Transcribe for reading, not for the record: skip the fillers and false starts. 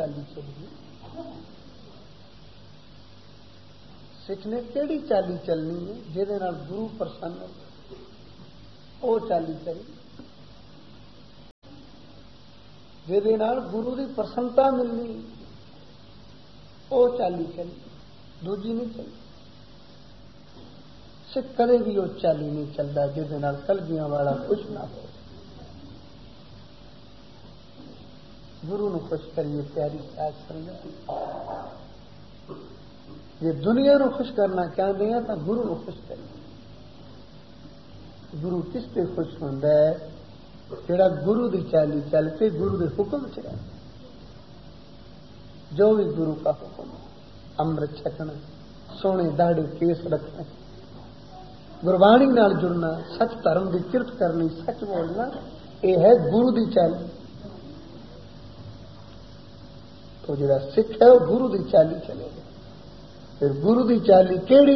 चाली चलिए। सिख ने केड़ी चाली चलनी है जिहदे नाल गुरु प्रसन्न हो, वो चाली चली। जिहदे नाल गुरु की प्रसन्नता मिलनी, वो चाली चली, दूजी नहीं चली। सिख कदे भी वो चाली नहीं चलता जिहदे नाल कलगियां वाला खुश ना हो। गुरु नूं खुश करिए प्यारी साध संगत। जे दुनिया नूं खुश करना चाहते हैं तो गुरु नूं खुश करिए। गुरु किस ते खुश होंदा है? जिहड़ा गुरु दी चाली चल के गुरु दे हुक्म च रहे। जो भी गुरु का हुक्म, अमृत छकना, सोने दाढ़े केस रखना, गुरबाणी नाल जुड़ना, सच धर्म की किरत करनी, सच बोलना, यह है गुरु दी चाली। तो जिहड़ा सिख है वो गुरु दी चाली चलेगा। फिर गुरु दी चाली केड़ी